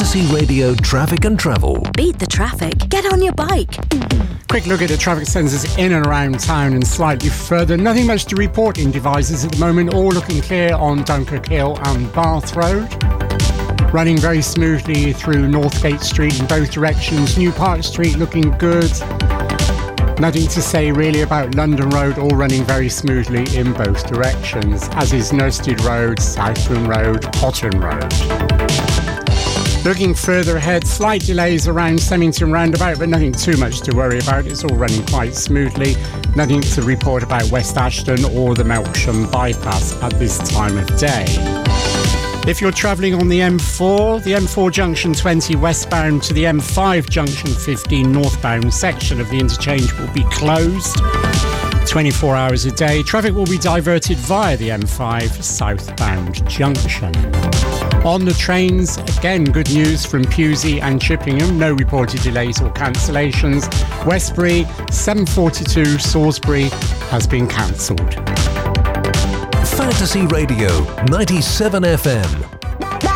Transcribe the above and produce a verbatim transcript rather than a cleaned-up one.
Fantasy Radio Traffic and Travel. Beat the traffic. Get on your bike. Quick look at the traffic sensors in and around town and slightly further. Nothing much to report in Devizes at the moment. All looking clear on Dunkirk Hill and Bath Road. Running very smoothly through Northgate Street in both directions. New Park Street looking good. Nothing to say really about London Road, all running very smoothly in both directions, as is Nurstead Road, Southbourne Road, Potton Road. Looking further ahead, slight delays around Semmington Roundabout, but nothing too much to worry about. It's all running quite smoothly. Nothing to report about West Ashton or the Melksham bypass at this time of day. If you're travelling on the M four, the M four junction twenty westbound to the M five junction fifteen northbound section of the interchange will be closed twenty-four hours a day. Traffic will be diverted via the M five southbound junction. On the trains, again, good news from Pewsey and Chippenham. No reported delays or cancellations. Westbury, seven forty-two Salisbury has been cancelled. Fantasy Radio ninety-seven F M.